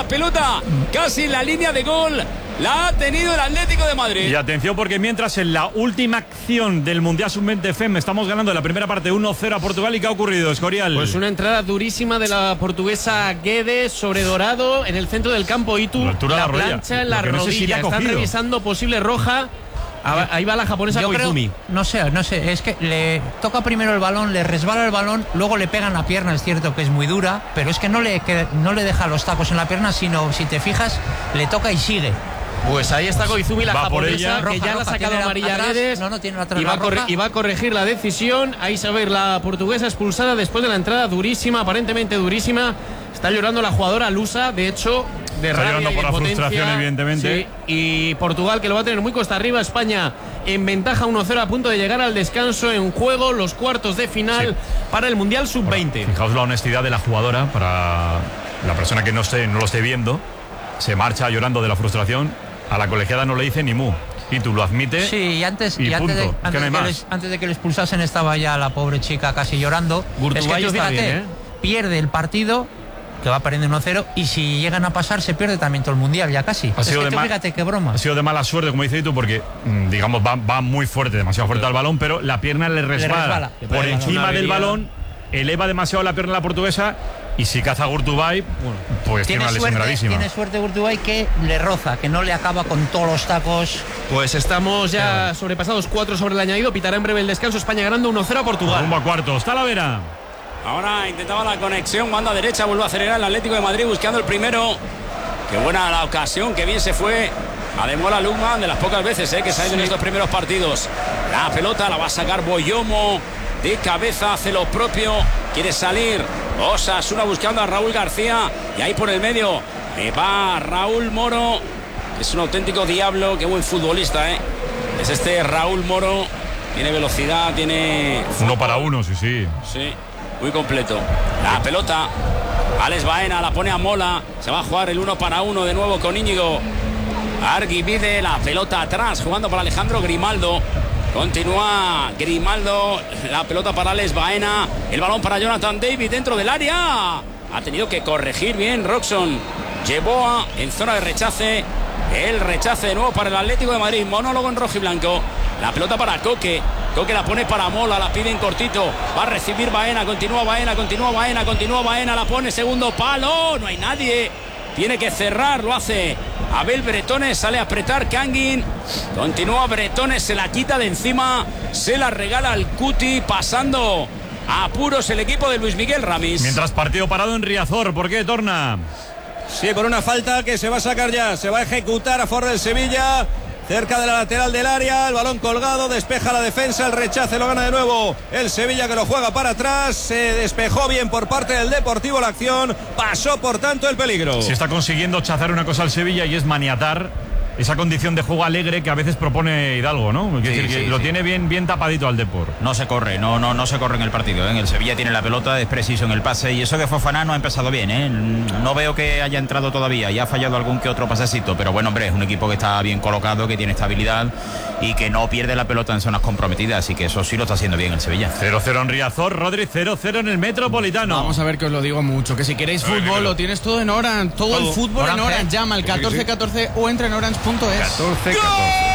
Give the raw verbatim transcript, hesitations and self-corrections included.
la pelota casi en la línea de gol. La ha tenido el Atlético de Madrid. Y atención, porque mientras en la última acción del Mundial sub veinte F E M estamos ganando en la primera parte uno cero a Portugal. ¿Y qué ha ocurrido, Escorial? Pues una entrada durísima de la portuguesa Guedes sobre Dorado en el centro del campo. Y tú, la, la plancha en la rodilla. rodilla. No sé si Están revisando posible roja. Ahí va la japonesa Koizumi. No sé, no sé, es que le toca primero el balón, le resbala el balón, luego le pega en la pierna, es cierto que es muy dura, pero es que no le, que no le deja los tacos en la pierna, sino, si te fijas, le toca y sigue. Pues ahí está Koizumi, la va japonesa, que roja, ya roja, la ha sacado amarilla a Guedes. No, no, tiene la y, va a y va a corregir la decisión. Ahí se va a ir la portuguesa expulsada después de la entrada durísima, aparentemente durísima. Está llorando la jugadora lusa, de hecho, de Está rabia llorando y por de la potencia. frustración, evidentemente. Sí, y Portugal, que lo va a tener muy cuesta arriba. España en ventaja uno cero a punto de llegar al descanso. En juego los cuartos de final sí. para el Mundial sub veinte. Bueno, fijaos la honestidad de la jugadora, para la persona que no, esté, no lo esté viendo. Se marcha llorando de la frustración. A la colegiada no le dice ni mu. Y tú lo admites. Sí, y antes, y y antes, de, antes, no de que les, antes de que le expulsasen estaba ya la pobre chica casi llorando. Gurtubay es que tú, está fíjate, bien, ¿eh? pierde el partido, que va perdiendo uno cero, y si llegan a pasar se pierde también todo el Mundial, ya casi. Ha es sido que de tú, ma- fíjate qué broma. Ha sido de mala suerte, como dices tú, porque digamos va, va muy fuerte, demasiado fuerte al balón, pero la pierna le resbala, Le resbala. por Le encima del avería. balón, eleva demasiado la pierna la portuguesa, y si caza Gurtubay, bueno, pues tiene, Tiene una lesión suerte, gravísima. tiene suerte Gurtubay que le roza, que no le acaba con todos los tacos. Pues estamos ya sobrepasados cuatro sobre el añadido. Pitará en breve el descanso. España ganando uno cero a Portugal. Rumbo a cuartos. Talavera. Ahora intentaba la conexión, banda derecha, vuelve a acelerar el Atlético de Madrid buscando el primero. Qué buena la ocasión, qué bien se fue Ademola Lookman, de las pocas veces eh, que sale sí. en estos primeros partidos. La pelota la va a sacar Boyomo, de cabeza hace lo propio, quiere salir Osasuna buscando a Raúl García, y ahí por el medio eh, va Raúl Moro, que es un auténtico diablo, qué buen futbolista, ¿eh? Es este Raúl Moro, tiene velocidad, tiene... Uno para uno, sí, sí. Sí. Muy completo. La pelota. Alex Baena la pone a Mola. Se va a jugar el uno para uno de nuevo con Íñigo Arguibide. La pelota atrás jugando para Alejandro Grimaldo. Continúa Grimaldo. La pelota para Alex Baena. El balón para Jonathan David dentro del área. Ha tenido que corregir bien Roxon Yeboah en zona de rechace. El rechace de nuevo para el Atlético de Madrid. Monólogo en rojo y blanco. La pelota para Coque. Coque la pone para Mola, la pide en cortito. Va a recibir Baena, continúa Baena, continúa Baena, continúa Baena, la pone segundo palo. No hay nadie. Tiene que cerrar, lo hace Abel Bretones, sale a apretar Kangin. Continúa Bretones, se la quita de encima, se la regala al Cuti, pasando a apuros el equipo de Luis Miguel Ramis. Mientras partido parado en Riazor, ¿por qué, Torna? Sí, por una falta que se va a sacar ya, se va a ejecutar a favor del Sevilla. Cerca de la lateral del área, el balón colgado, despeja la defensa, el rechace lo gana de nuevo el Sevilla, que lo juega para atrás, se despejó bien por parte del Deportivo la acción, pasó por tanto el peligro. Se está consiguiendo chazar una cosa al Sevilla y es maniatar esa condición de juego alegre que a veces propone Hidalgo, ¿no? Es Sí, decir, que sí, lo sí. tiene bien, bien tapadito al Depor. No se corre, no, no, no se corre en el partido, ¿eh? El Sevilla tiene la pelota, es preciso en el pase, y eso que Fofana no ha empezado bien, ¿eh? No veo que haya entrado todavía y ha fallado algún que otro pasecito, pero bueno, hombre, es un equipo que está bien colocado, que tiene estabilidad y que no pierde la pelota en zonas comprometidas, así que eso sí lo está haciendo bien el Sevilla. cero cero en Riazor, Rodri, cero cero en el Metropolitano. Vamos a ver que os lo digo mucho, que si queréis A ver, fútbol dímelo. lo tienes todo en Orange, todo, Todo. el fútbol en Orange. Orange, llama al catorce catorce o entra en orange punto es. catorce catorce.